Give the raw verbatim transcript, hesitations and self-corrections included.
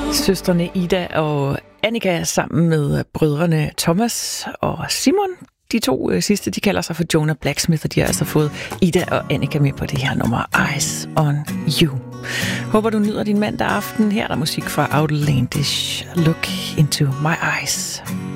Søstrene Ida og Annika sammen med brødrene Thomas og Simon. De to øh, sidste, de kalder sig for Jonah Blacksmith, og de har altså fået Ida og Annika med på det her nummer Eyes on You. Håber du nyder din mandag aften. Her er der musik fra Outlandish. Look into my eyes.